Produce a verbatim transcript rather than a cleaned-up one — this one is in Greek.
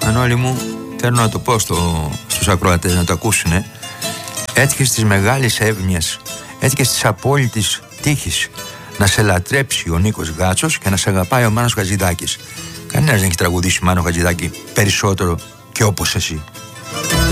Μανώλη μου, θέλω να το πω στο, στους ακροατές να το ακούσουνε. Έτυχες της μεγάλης εύνοιας, έτυχες της απόλυτης τύχης να σε λατρέψει ο Νίκος Γάτσος και να σε αγαπάει ο Μάνος Χατζηδάκης. Κανένας δεν έχει τραγουδήσει Μάνο Χατζηδάκη περισσότερο και όπως εσύ.